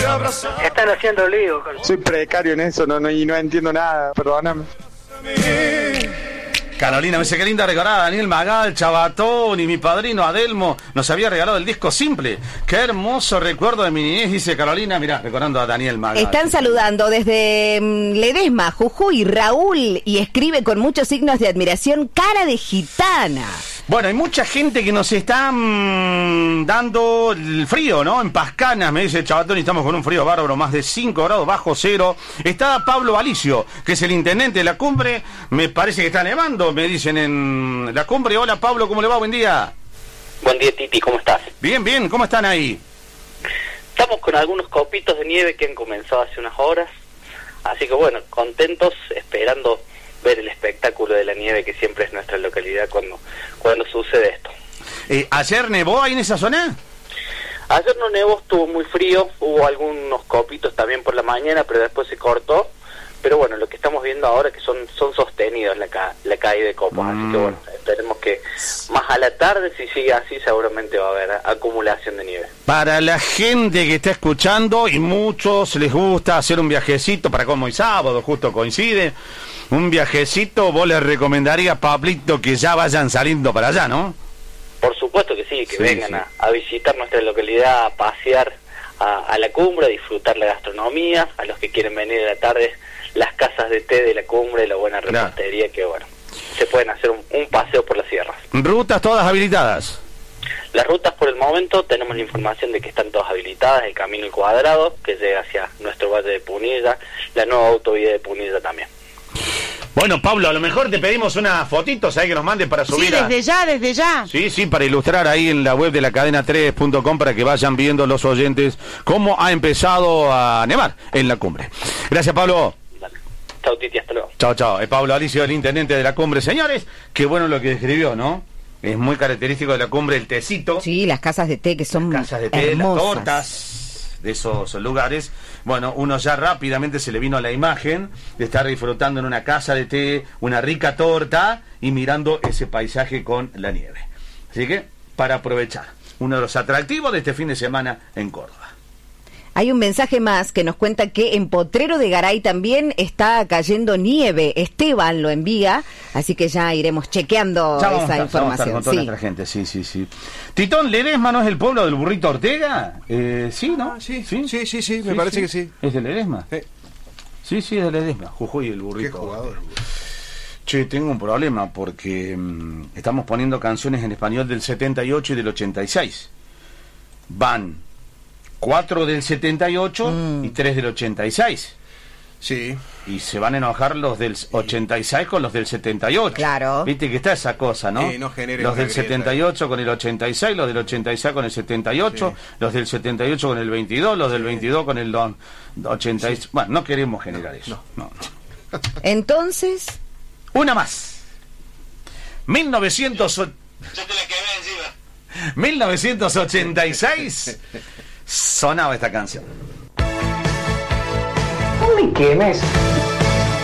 Están haciendo lío. Soy precario en eso, y no entiendo nada, perdóname. Carolina me dice, qué linda recordar a Daniel Magal, Chabatón y mi padrino Adelmo nos había regalado el disco Simple. Qué hermoso recuerdo de mi niñez, dice Carolina, mirá, recordando a Daniel Magal. Están saludando desde Ledesma, Jujuy, Raúl, y escribe con muchos signos de admiración, cara de gitana. Bueno, hay mucha gente que nos está dando el frío, ¿no? En Pascanas, me dice Chabatón, y estamos con un frío bárbaro, más de 5 grados bajo cero. Está Pablo Alicio, que es el intendente de la cumbre, me parece que está nevando, me dicen en la cumbre. Hola Pablo, ¿cómo le va? Buen día. Buen día, Titi, ¿cómo estás? Bien, bien, ¿cómo están ahí? Estamos con algunos copitos de nieve que han comenzado hace unas horas, así que bueno, contentos, esperando ver el espectáculo de la nieve que siempre es nuestra localidad cuando sucede esto. ¿Ayer nevó ahí en esa zona? Ayer no nevó, estuvo muy frío, hubo algunos copitos también por la mañana, pero después se cortó. Pero bueno, lo que estamos viendo ahora que son sostenidos la caída de copos, así que bueno, esperemos que más a la tarde, si sigue así, seguramente va a haber acumulación de nieve. Para la gente que está escuchando, y muchos les gusta hacer un viajecito, para como hoy sábado justo coincide, un viajecito, vos les recomendarías, Pablito, que ya vayan saliendo para allá, ¿no? Por supuesto que sí, que sí, vengan sí. A visitar nuestra localidad, a pasear a la cumbre, a disfrutar la gastronomía, a los que quieren venir a la tarde, las casas de té de la cumbre, la buena repostería, que bueno, se pueden hacer un paseo por las sierras. ¿Rutas todas habilitadas? Las rutas por el momento tenemos la información de que están todas habilitadas, el camino al cuadrado, que llega hacia nuestro valle de Punilla, la nueva autovía de Punilla también. Bueno, Pablo, a lo mejor te pedimos unas fotitos ahí que nos manden para subir. Sí, desde ya. Sí, para ilustrar ahí en la web de la cadena3.com para que vayan viendo los oyentes cómo ha empezado a nevar en la cumbre. Gracias, Pablo. Chau, Titi, hasta luego. Chao. Pablo Alicio, el intendente de la cumbre. Señores, qué bueno lo que describió, ¿no? Es muy característico de la cumbre el tecito. Sí, las casas de té que son casas de té, hermosas. las tortas de esos lugares. Bueno, uno ya rápidamente se le vino a la imagen de estar disfrutando en una casa de té, una rica torta y mirando ese paisaje con la nieve. Así que, para aprovechar, uno de los atractivos de este fin de semana en Córdoba. Hay un mensaje más que nos cuenta que en Potrero de Garay también está cayendo nieve. Esteban lo envía, así que ya iremos chequeando esa información. Con toda nuestra gente, sí. Titón, ¿Ledesma no es el pueblo del burrito Ortega? Sí, ¿no? Sí, me parece que sí. ¿Es de Ledesma? Sí, es de Ledesma. Jujuy, el burrito. Qué jugador. Che, tengo un problema porque estamos poniendo canciones en español del 78 y del 86. Van 4 del 78 y 3 del 86. Sí. Y se van a enojar los del 86 con los del 78. Claro. Viste que está esa cosa, ¿no? No genere los una del grieta. 78 con el 86, los del 86 con el 78, los del 78 con el 22, los del 22 con el 86. Bueno, no queremos generar eso. No. Entonces, una más. 1986 sonaba esta canción. No me quemes.